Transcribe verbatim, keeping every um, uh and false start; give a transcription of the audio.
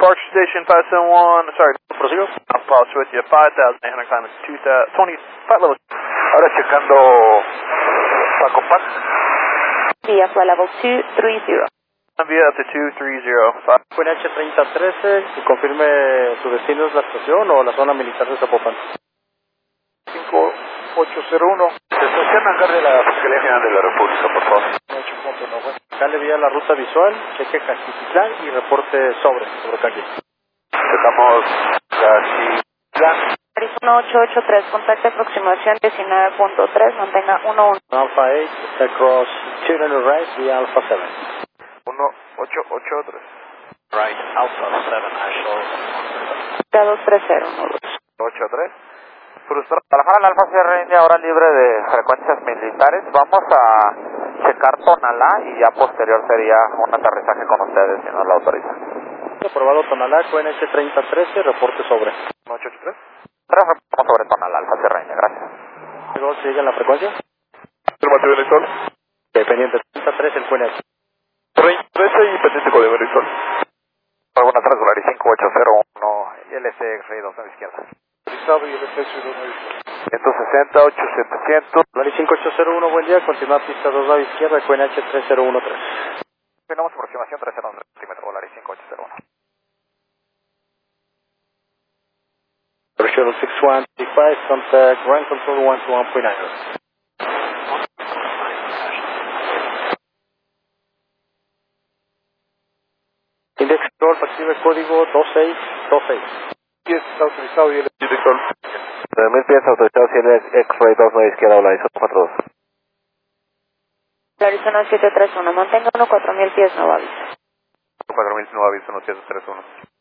Departure station five seven one, sorry. ¿Prosigo? I'll pause with you, five thousand eight hundred climbing two thousand, twenty, flight level. Ahora checando Paco Pac. Vía flight level two three zero. Vía up to two three zero. Five. Q N H treinta trece, y confirme su destino es la estación o la zona militar de Zapopan. cinco ocho cero uno. Estación hangar de la Fiscalía General de la República, por favor. ocho punto nueve. Acá le vía la ruta visual, cheque Caxitlán y reporte sobre, sobre Caqui. Checamos Caxitlán. Arizona ocho ocho tres, contacto aproximación diecinueve punto tres, mantenga uno uno. Alpha eight, across two hundred right, vía Alpha seven. uno ocho ocho tres. Right, Alpha seven, I show. dos tres cero uno dos. ocho tres. Guadalajara, el Alfa Sierra India, ahora libre de frecuencias militares. Vamos a checar Tonalá y ya posterior sería un aterrizaje con ustedes, si nos lo autorizan. Aprobado Tonalá, Q N H treinta trece, reporte sobre. ocho ocho tres. Vamos sobre Tonalá, Alfa Sierra India, gracias. Luego sigue en la frecuencia. Afirmativo Venezuela. Dependiente treinta trece, el Q N H. treinta trece y pendiente con Venezuela. Buenas tardes, Volaris cinco ocho cero uno, I L C X-Ray dos a la izquierda. ciento sesenta, ocho setecientos. Volaris cinco ocho cero uno, buen día, continúa pista dos a la izquierda, Q N H tres cero uno tres. Tenemos aproximación tres cero uno centímetros, Volaris cinco ocho cero uno. Shuttle six one three five, contact ground control one to one point nine. Index control, active código dos seis dos seis. diez está autorizado y el director. mil pies autorizados, I L C X-Ray dos a la izquierda, Volaris cuatro dos. Arizona siete tres uno, mantenga uno cuatro mil pies, nuevo aviso. cuatro mil no aviso, no siete tres uno.